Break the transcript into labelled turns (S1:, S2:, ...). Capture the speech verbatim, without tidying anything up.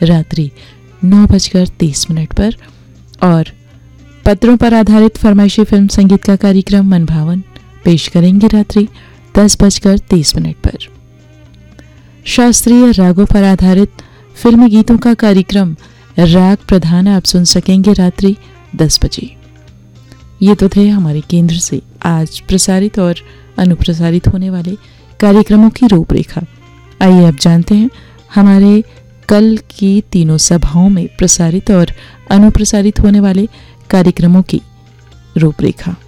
S1: रात्रि नौ बजकर तीस मिनट पर। और पत्रों पर आधारित फरमाइशी फिल्म संगीत का कार्यक्रम मनभावन पेश करेंगे रात्रि दस बजकर तीस मिनट पर। शास्त्रीय रागों पर आधारित फिल्मी गीतों का कार्यक्रम राग प्रधान आप सुन सकेंगे रात्रि दस बजे। ये तो थे हमारे केंद्र से आज प्रसारित और अनुप्रसारित होने वाले कार्यक्रमों की रूपरेखा। आइए अब जानते हैं हमारे कल की तीनों सभाओं में प्रसारित और अनुप्रसारित होने वाले कार्यक्रमों की रूपरेखा।